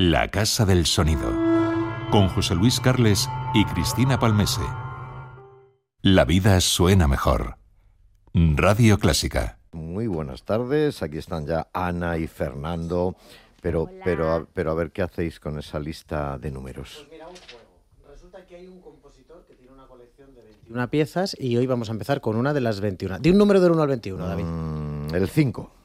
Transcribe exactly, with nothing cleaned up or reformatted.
La Casa del Sonido, con José Luis Carles y Cristina Palmese. La vida suena mejor. Radio Clásica. Muy buenas tardes, aquí están ya Ana y Fernando, pero, pero, pero a ver qué hacéis con esa lista de números. Pues mira, un juego. Resulta que hay un compositor que tiene una colección de veintiuna piezas y hoy vamos a empezar con una de las veintiuna. Di un número del uno al veintiuno, David. Mm, el cinco.